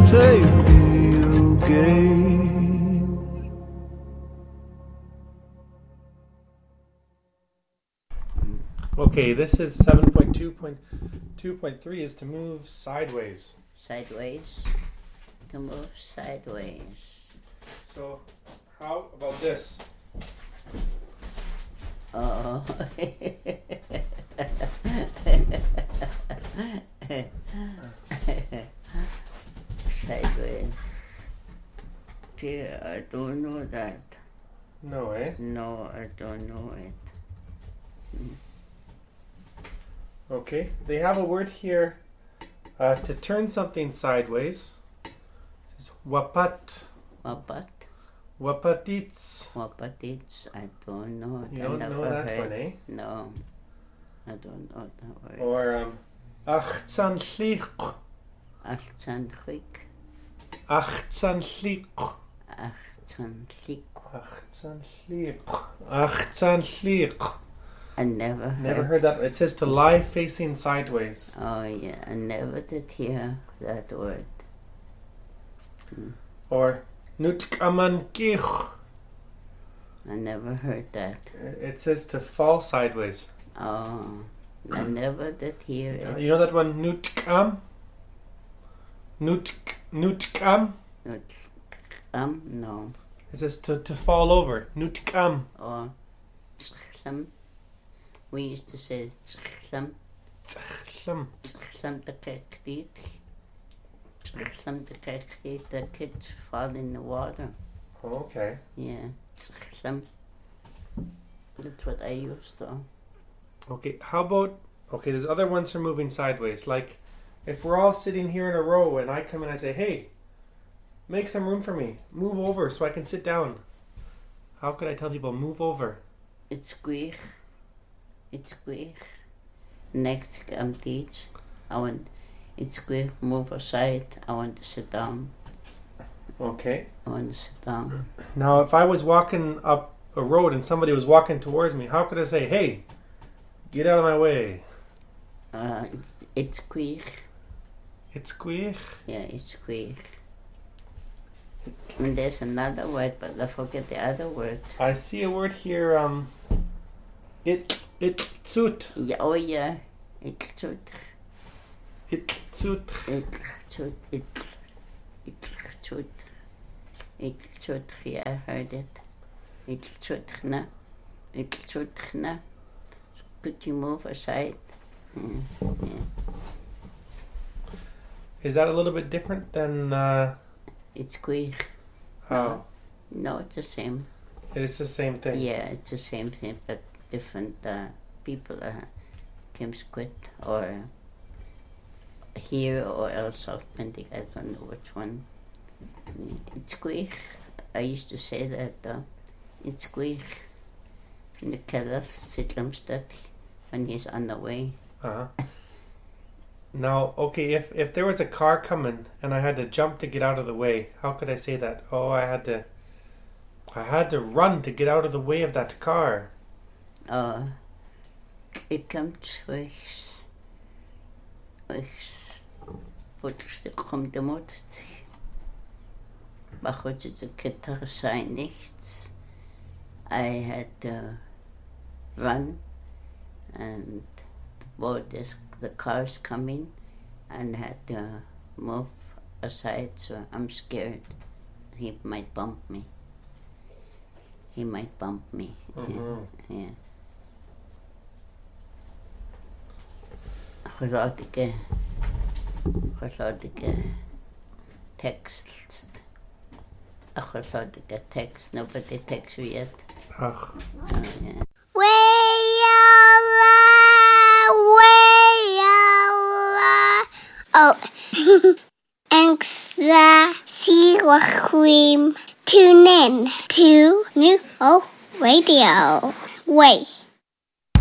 play video games. Okay, this is 7.2.2.3 is to move sideways. Sideways. To move sideways. So, how about this? Oh. Sideways. Dear, I don't know that. No, eh? No, I don't know it. Okay, they have a word here to turn something sideways. It's wapat. Wapat? Wapatits. Wapatits, I don't know it. You I don't never know that heard. one, eh? No, I don't know that word. Or achtzanlich. Achtzanlik. Achtzanlich. Achtzanlik. Achtzanlich. Achtzanlich. I never heard. Never heard that. It says to lie facing sideways. Oh yeah, I never did hear that word. Or nutkamankich. I never heard that. It says to fall sideways. Oh, I never did hear it. You know that one, nutkam? Nutkam? No. It says to fall over. Nutkam. Or tzchlam. We used to say tzchlam. Tzchlam. Tzchlam the kekdit. Tzchlam the kekdit. The kids fall in the water. Okay. Yeah. Tzchlam. That's what I used to. Okay, how about... Okay, there's other ones for moving sideways. Like, if we're all sitting here in a row and I come in and I say, hey, make some room for me. Move over so I can sit down. How could I tell people, move over? It's queer. It's queer. Next, teach. It's queer. Move aside. I want to sit down. Okay. I want to sit down. Now, if I was walking up a road and somebody was walking towards me, how could I say, hey, get out of my way? It's queer. It's queer. Yeah, it's queer. And there's another word, but I forget the other word. I see a word here, itzut. Yeah, oh yeah. Itzut. Itzut. Itzut. Itzut. Itzut. Yeah, I heard it. Itzutchna. Itzutchna. Could you move aside? Yeah. Is that a little bit different than... It's queer. Oh. No, it's the same. It is the same thing. Yeah, it's the same thing, but different people can quit or here or else of Pentic. I don't know which one. It's queer. I used to say that it's queer. In the keller, Sitlamstad, when he's on the way. Uh-huh. Now, okay, if there was a car coming and I had to jump to get out of the way, how could I say that? Oh, I had to run to get out of the way of that car. It comes with komt de motor. Maar goed, de kinderen zijn nichts. I had to run and the car's coming and had to move aside, so I'm scared he might bump me. Mm-hmm. Yeah. Geweldige tekst. Geweldige tekst. Nobody texts you yet. Ach. Yeah. Oh, extra tune in to New Hope Radio. Wait.